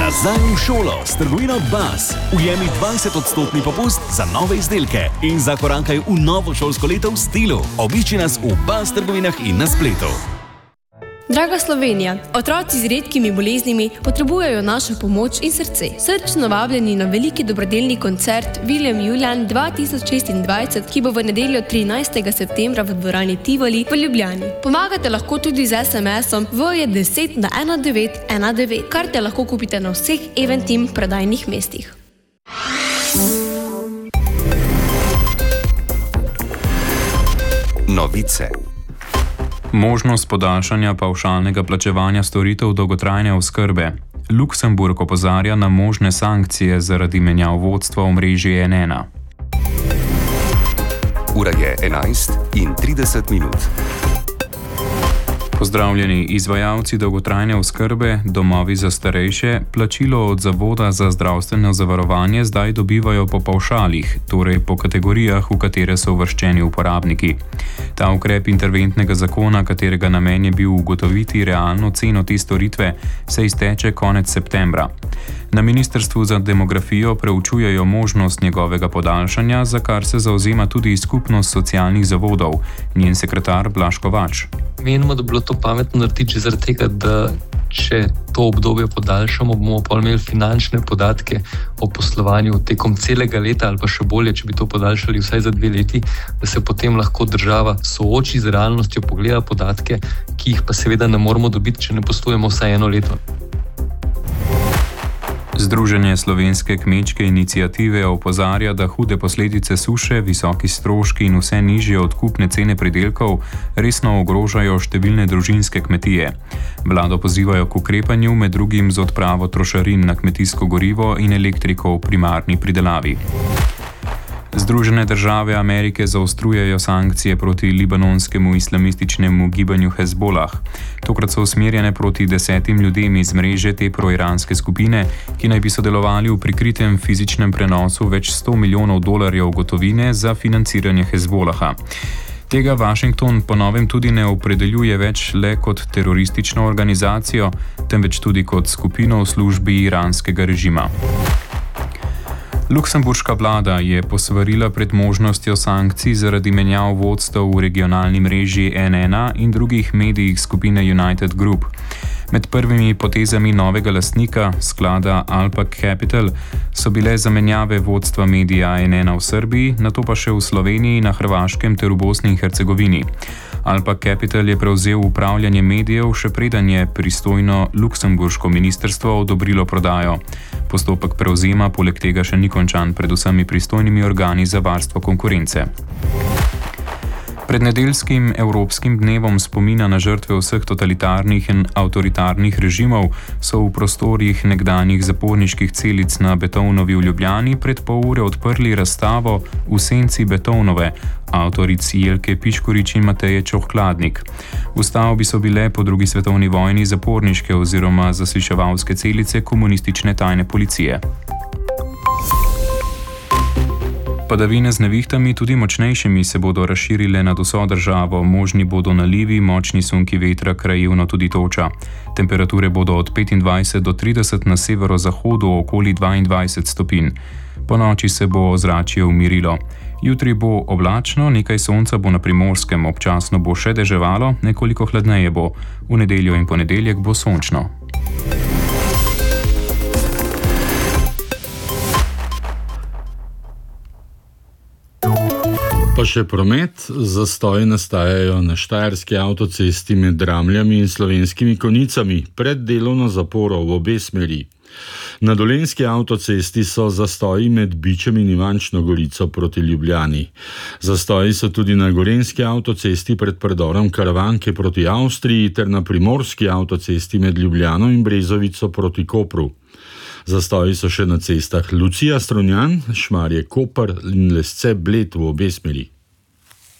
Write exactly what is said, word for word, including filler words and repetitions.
Nazaj v šolo s trgovino Bas. Ujemi dvajset odstotni popust za nove izdelke in zakorankaj v novo šolsko leto v stilu. Obišči nas v Bas trgovinah in na spletu. Draga Slovenija, otroci z redkimi boleznimi potrebujejo našo pomoč in srce. Srčno vabljeni na veliki dobrodelni koncert William Julian dva tisoč šestindvajset, ki bo v nedeljo trinajstega septembra v dvorani Tivoli v Ljubljani. Pomagate lahko tudi z es em esom v je deset na ena devet ena devet. Karte lahko kupite na vseh Eventim prodajnih mestih. Novice. Možnost podaljšanja pavšalnega plačevanja storitev dolgotrajne oskrbe. Luksemburg opozarja na možne sankcije zaradi menjav vodstva v mreži en ena. Ura je enajst in trideset minut. Pozdravljeni, izvajalci dolgotrajne oskrbe, domovi za starejše, plačilo od Zavoda za zdravstveno zavarovanje zdaj dobivajo po pavšalih, torej po kategorijah, v katere so uvrščeni uporabniki. Ta ukrep interventnega zakona, katerega namen je bil ugotoviti realno ceno te storitve, se izteče konec septembra. Na Ministrstvu za demografijo preučujejo možnost njegovega podaljšanja, za kar se zavzema tudi skupnost socialnih zavodov, njen sekretar Blaž Kovač. Menimo, da bi bilo to pametno narediti že zaradi tega, da če to obdobje podaljšamo, bomo pa imeli finančne podatke o poslovanju tekom celega leta ali pa še bolje, če bi to podaljšali vsaj za dve leti, da se potem lahko država sooči z realnostjo, pogleda podatke, ki jih pa seveda ne moremo dobiti, če ne poslujemo vsaj eno leto. Združenje slovenske kmečke iniciative opozarja, da hude posledice suše, visoki stroški in vse nižje odkupne cene pridelkov resno ogrožajo številne družinske kmetije. Vlado pozivajo k ukrepanju, med drugim z odpravo trošarin na kmetijsko gorivo in elektriko v primarni pridelavi. Združene države Amerike zaostrujejo sankcije proti libanonskemu islamističnemu gibanju Hezbolah. Tokrat so usmerjene proti desetim ljudem iz mreže te proiranske skupine, ki naj bi sodelovali v prikritem fizičnem prenosu več sto milijonov dolarjev gotovine za financiranje Hezbolaha. Tega Washington po novem tudi ne opredeljuje več le kot teroristično organizacijo, temveč tudi kot skupino v službi iranskega režima. Luksemburška vlada je posvarila pred možnostjo sankcij zaradi menjav vodstev v regionalni mreži en ena in drugih medijih skupine United Group. Med prvimi potezami novega lastnika, sklada Alpa Capital, so bile zamenjave vodstva medija en ena v Srbiji, nato pa še v Sloveniji, na Hrvaškem ter v Bosni in Hercegovini. Alpa Capital je prevzel upravljanje medijev, še preden je pristojno luksemburško ministrstvo odobrilo prodajo. Postopek prevzema poleg tega še ni končan pred vsemi pristojnimi organi za varstvo konkurence. Pred nedeljskim Evropskim dnevom spomina na žrtve vseh totalitarnih in avtoritarnih režimov so v prostorih nekdanjih zaporniških celic na Beethovnovi v Ljubljani pred pol ure odprli razstavo V senci Beethovnove, avtoric Jelke Piškorič in Mateje Čohkladnik. V stavbi so bile po drugi svetovni vojni zaporniške oziroma zasliševalske celice komunistične tajne policije. Padavine z nevihtami, tudi močnejšimi, se bodo razširile nad vso državo, možni bodo nalivi, močni sunki vetra, krajevno tudi toča. Temperature bodo od petindvajset do trideset na severozahodu, okoli dvaindvajset stopinj. Po noči se bo ozračje umirilo. Jutri bo oblačno, nekaj sonca bo na Primorskem, občasno bo še deževalo, nekoliko hladneje bo. V nedeljo in ponedeljek bo sončno. Pa še promet. Zastoji nastajajo na štajerski avtocesti med Dramljami in Slovenskimi Konjicami, pred delovno zaporo v obe smeri. Na dolenjski avtocesti so zastoji med Bičem in Ivančno Gorico proti Ljubljani. Zastoji so tudi na gorenjski avtocesti pred predorom Karavanke proti Avstriji ter na primorski avtocesti med Ljubljano in Brezovico proti Kopru. Zastoji so še na cestah Lucija Strunjan, Šmarje Koper in Lesce Bled v obe smeri.